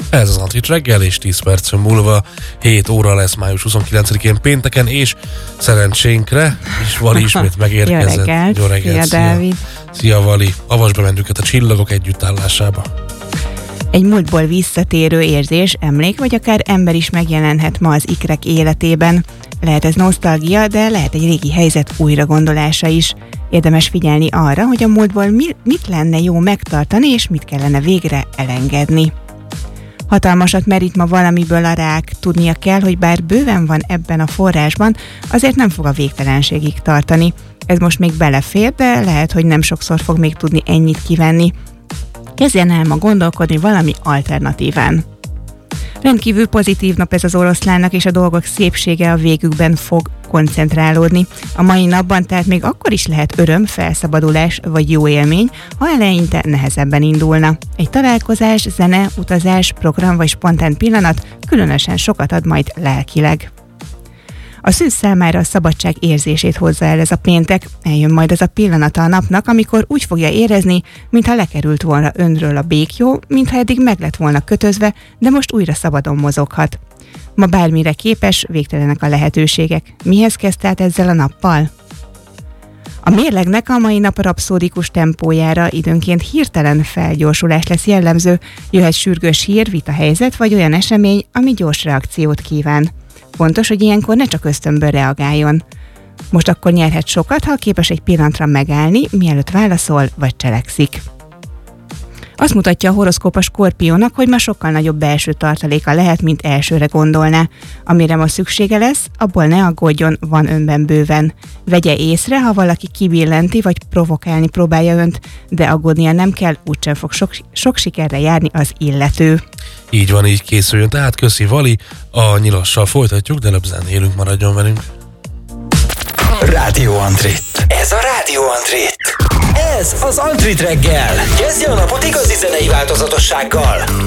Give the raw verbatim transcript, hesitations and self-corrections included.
Ez az Antrit reggel, és tíz perc múlva hét óra lesz május huszonkilencedikén pénteken, és szerencsénkre is Vali ismét megérkezett. Jó reggelt! Jó reggelt! Szia, Dávid! Szia, Vali! Avasd be bennünket a csillagok együttállásába. Egy múltból visszatérő érzés, emlék, vagy akár ember is megjelenhet ma az ikrek életében. Lehet ez nosztalgia, de lehet egy régi helyzet újra gondolása is. Érdemes figyelni arra, hogy a múltból mi, mit lenne jó megtartani, és mit kellene végre elengedni. Hatalmasat merít ma valamiből a rák, tudnia kell, hogy bár bőven van ebben a forrásban, azért nem fog a végtelenségig tartani. Ez most még belefér, de lehet, hogy nem sokszor fog még tudni ennyit kivenni. Kezdjen el ma gondolkodni valami alternatíván. Rendkívül pozitív nap ez az oroszlánnak, és a dolgok szépsége a végükben fog koncentrálódni. A mai napban tehát még akkor is lehet öröm, felszabadulás vagy jó élmény, ha eleinte nehezebben indulna. Egy találkozás, zene, utazás, program vagy spontán pillanat különösen sokat ad majd lelkileg. A szűz számára a szabadság érzését hozza el ez a péntek, eljön majd az a pillanata a napnak, amikor úgy fogja érezni, mintha lekerült volna önről a béklyó, mintha eddig meg lett volna kötözve, de most újra szabadon mozoghat. Ma bármire képes, végtelenek a lehetőségek. Mihez kezd tehát ezzel a nappal? A mérlegnek a mai nap rapszódikus tempójára időnként hirtelen felgyorsulás lesz jellemző, jöhet sürgős hír, vitahelyzet vagy olyan esemény, ami gyors reakciót kíván. Fontos, hogy ilyenkor ne csak ösztönből reagáljon. Most akkor nyerhet sokat, ha képes egy pillanatra megállni, mielőtt válaszol vagy cselekszik. Azt mutatja a horoszkóp a Skorpiónak, hogy ma sokkal nagyobb belső tartaléka lehet, mint elsőre gondolná. Amire ma szüksége lesz, abból ne aggódjon, van önben bőven. Vegye észre, ha valaki kibillenti vagy provokálni próbálja önt, de aggódnia nem kell, úgysem fog sok, sok sikerre járni az illető. Így van, így készüljön. Tehát köszi, Vali, a nyilassal folytatjuk, de előbb zenélünk, maradjon velünk. Rádió Antrit. Ez a Rádió Antrit. Ez az Antrit reggel. Kezdje a napot igazi zenei változatossággal.